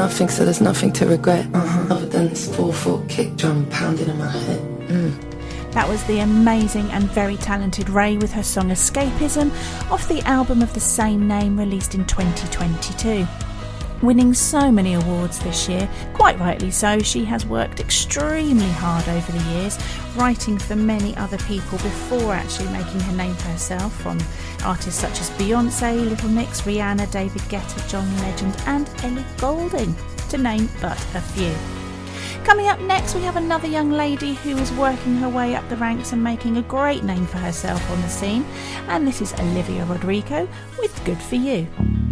nothing, so there's nothing to regret. Other than this 4/4 kick drum pounding in my head. That was the amazing and very talented Raye with her song Escapism off the album of the same name released in 2022. Winning so many awards this year, quite rightly so. She has worked extremely hard over the years, writing for many other people before actually making her name for herself, from artists such as Beyonce, Little Mix, Rihanna, David Guetta, John Legend and Ellie Goulding, to name but a few. Coming up next, we have another young lady who is working her way up the ranks and making a great name for herself on the scene, and this is Olivia Rodrigo with Good For You.